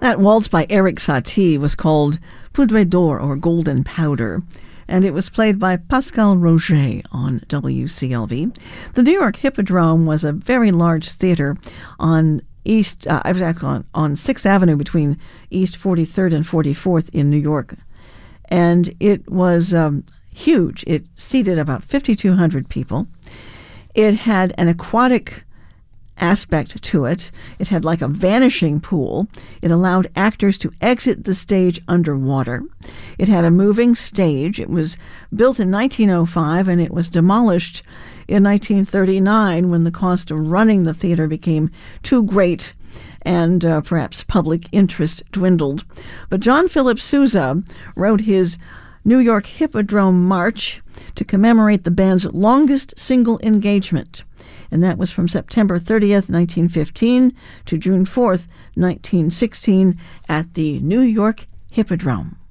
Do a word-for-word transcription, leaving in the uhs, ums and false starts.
That waltz by Eric Satie was called Poudre d'Or, or Golden Powder, and it was played by Pascal Roger on W C L V. The New York Hippodrome was a very large theater on East, uh, I was actually on, on sixth Avenue between East forty-third and forty-fourth in New York. And it was um, huge. It seated about fifty-two hundred people. It had an aquatic aspect to it. It had like a vanishing pool. It allowed actors to exit the stage underwater. It had a moving stage. It was built in nineteen oh five, and it was demolished in nineteen thirty-nine when the cost of running the theater became too great and uh, perhaps public interest dwindled. But John Philip Sousa wrote his New York Hippodrome March to commemorate the band's longest single engagement, and that was from September thirtieth, nineteen fifteen to June fourth, nineteen sixteen at the New York Hippodrome.